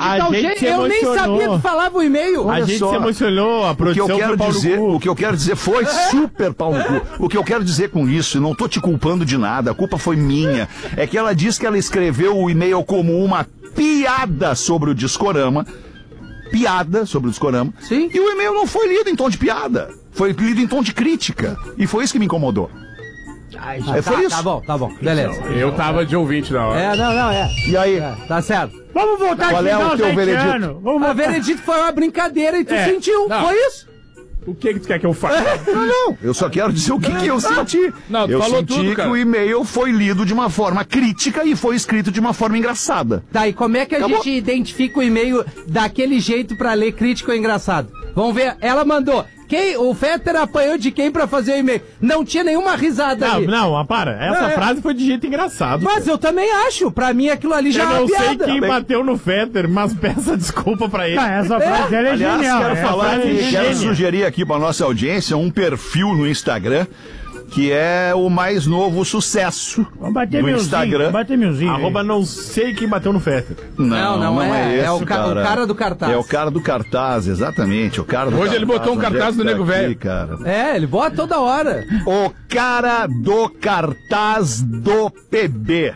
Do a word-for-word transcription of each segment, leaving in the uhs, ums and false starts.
de tal jeito. Eu nem sabia que falava o e-mail. A gente se emocionou, a produção o que eu quero foi dizer, pau no cu. O que eu quero dizer foi super pau no cu. O que eu quero dizer com isso, não tô te culpando de nada, a culpa foi minha. É que ela disse que ela escreveu o e-mail como uma piada sobre o Discorama. Piada sobre o Discorama. Sim. E o e-mail não foi lido em tom de piada. Foi lido em tom de crítica. E foi isso que me incomodou. Ai, é, foi tá, isso. Tá bom, tá bom. Beleza. Eu tava de ouvinte na hora. É, não, não, é. E aí? É, tá certo. Vamos voltar Qual aqui é o teu veredito? Vamos O voltar. veredito foi uma brincadeira e tu É. sentiu. Não. Foi isso? O que que tu quer que eu faça? Não, não. Eu só quero dizer o que, que eu senti. Não, tu eu falou senti tudo, que cara. o e-mail foi lido de uma forma crítica e foi escrito de uma forma engraçada. Tá, e como é que a Acabou. gente identifica o e-mail daquele jeito pra ler crítico ou engraçado? Vamos ver, ela mandou. Quem, o Fetter apanhou de quem pra fazer o e-mail? Não tinha nenhuma risada Não, ali. não, ah, para. Essa Não, é- frase foi de jeito engraçado. Mas eu também acho. Pra mim aquilo ali já Eu é uma não sei piada. quem bateu no Fetter, mas peça desculpa pra ele. Ah, essa frase dela é Aliás, genial. quero essa falar frase é aqui, quero genial. sugerir aqui para nossa audiência um perfil no Instagram que é o mais novo sucesso Vamos bater do milzinho, Instagram. bater milzinho. Arroba não sei quem bateu no Fetter. Não, não é. É o ca- o cara do cartaz. É o cara do cartaz, exatamente. O cara do Hoje cartaz. ele botou um Onde é cartaz que do tá Nego aqui, Velho. cara? É, ele bota toda hora. O cara do cartaz do P B.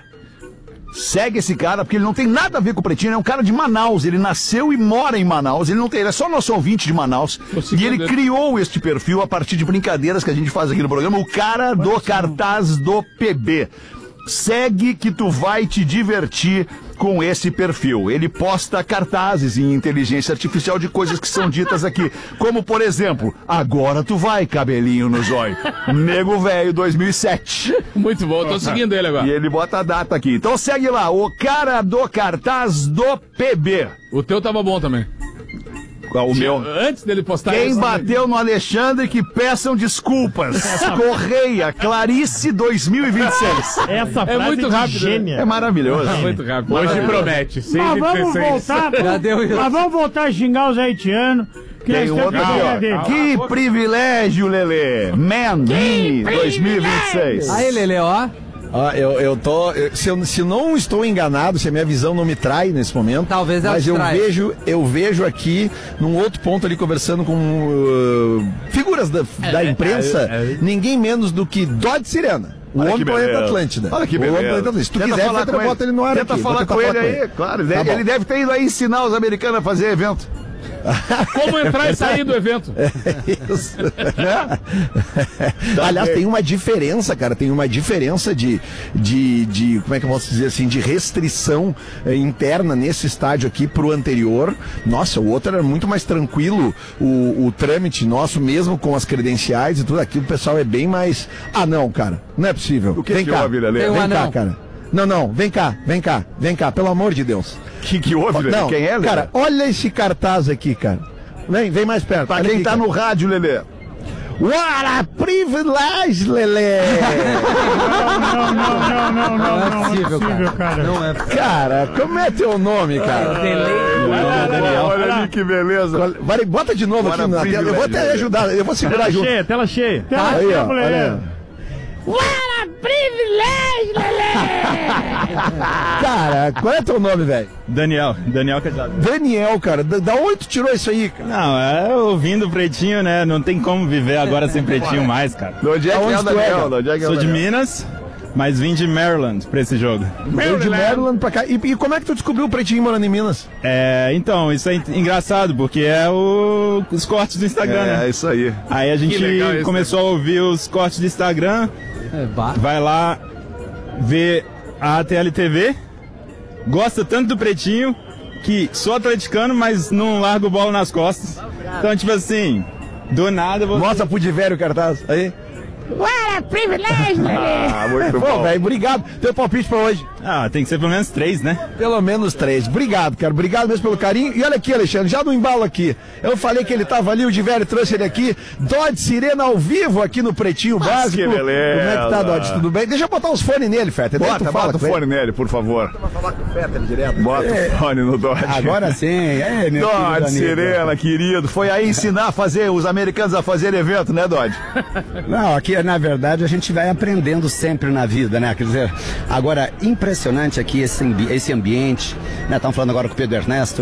Segue esse cara, porque ele não tem nada a ver com o Pretinho, é um cara de Manaus, ele nasceu e mora em Manaus, ele não tem, ele é só nosso ouvinte de Manaus, e ele criou este perfil a partir de brincadeiras que a gente faz aqui no programa, o cara do cartaz do P B. Segue que tu vai te divertir com esse perfil. Ele posta cartazes em inteligência artificial de coisas que são ditas aqui. Como, por exemplo, agora tu vai, cabelinho no zóio. Nego Velho dois mil e sete. Muito bom, tô seguindo ele agora. E ele bota a data aqui. Então segue lá, o cara do cartaz do P B. O teu tava bom também. O meu. Antes dele postar Quem isso, bateu no Alexandre que peçam desculpas. Correia, Clarice dois mil e vinte e seis. Essa frase É muito de rápido, né? gênia. É maravilhoso. É muito rápido. Hoje promete. seis Mas e vamos dezesseis. voltar, Já deu isso. mas vamos voltar a xingar os haitianos. Que Tem nós um temos outro que aqui, ganhar ó. dele. Que privilégio, Lelê. Man, Mini dois mil e vinte e seis. Aí, Lele, ó. Ah, eu, eu tô. eu- se, eu, se não estou enganado, se a minha visão não me trai nesse momento. Talvez ela Mas te eu traia. vejo, eu vejo aqui, num outro ponto ali, conversando com uh, figuras da, da imprensa, ninguém menos do que Dodge Sirena. O Olha homem que do planeta beleza. Atlântida. Olha que o homem do beleza. planeta Atlântida. Se tu Tenta quiser, falar Fetter, com ele. bota ele no ar Tenta aqui. falar Vou tentar com ele falar aí, claro. Ele, Tá deve, bom. ele deve ter ido aí ensinar os americanos a fazer evento. Como entrar e sair do evento? Isso. Aliás, tem uma diferença, cara, tem uma diferença de, de, de, como é que eu posso dizer assim, de restrição eh, interna nesse estádio aqui pro anterior. Nossa, o outro era muito mais tranquilo, o, o trâmite nosso, mesmo com as credenciais e tudo aqui, o pessoal é bem mais... Ah, não, cara, não é possível. O que vem que cá, houve, Lelê? Tem um vem cá, anão. cara. Não, não, vem cá, vem cá, vem cá, pelo amor de Deus. O que, que houve, Lelê? Não, Quem é, Lelê? cara, olha esse cartaz aqui, cara. Vem, vem mais perto. Pra olha quem aqui, tá cara. no rádio, Lelê. What a privilege, Lelê! Não, não, não, não, não, não, Não é não, possível, cara. cara. Não é. Cara, como é teu nome, cara? Olha, olha ali que beleza. Vai, bota de novo What aqui a na tela. Eu vou privilege, até Lelê. ajudar, eu vou segurar Tela junto. cheia, tela cheia. Tá, Aí, ó, mulher. olha. Cara, qual é teu nome, velho? Daniel, Daniel Cajado. Daniel, cara. Da, da onde tu tirou isso aí, cara? Não, é ouvindo o Pretinho, né? Não tem como viver agora sem Pretinho mais, cara. De onde é que Aonde é o tu é, Daniel? cara? De onde é que é o Sou de Daniel? Minas, mas vim de Maryland pra esse jogo. Veio de Maryland pra cá. E, e como é que tu descobriu o Pretinho morando em Minas? É, então, isso é en- engraçado, porque é o- os cortes do Instagram, É, né? é isso aí. Aí a gente legal isso, começou a ouvir os cortes do Instagram, É, bah. vai lá ver a T L T V, gosta tanto do Pretinho que sou atleticano, mas não largo bola nas costas. Então, tipo assim, do nada você... Mostra pro de velho o cartaz. Aí. Ah, muito Pô, bom. velho, obrigado. Teu palpite pra hoje. Ah, tem que ser pelo menos três, né? Pelo menos três. Obrigado, cara. Obrigado mesmo pelo carinho. E olha aqui, Alexandre, já no embalo aqui. Eu falei que ele tava ali, o de velho trouxe ele aqui. Dodge Sirena ao vivo aqui no Pretinho Básico. que beleza. Como é que tá, Dodge? Tudo bem? Deixa eu botar os fones nele, Fetter. Daí tu Bota, fala bota o com ele. fone nele, por favor. Vai falar com o Fetter direto. Bota o fone no Dodge. Agora sim, é, meu Dodge querido amigo. Sirena, querido. Foi aí ensinar a fazer, os americanos a fazer evento, né, Dodge? Não, aqui na verdade a gente vai aprendendo sempre na vida, né? Quer dizer, agora, impressionante aqui esse, ambi- esse ambiente, né? Estamos falando agora com o Pedro Ernesto,